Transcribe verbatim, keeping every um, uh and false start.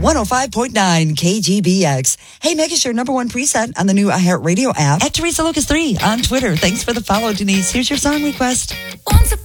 one oh five point nine K G B X. Hey, make us your number one preset on the new iHeartRadio app. At Teresa Lucas three on Twitter. Thanks for the follow, Denise. Here's your song request.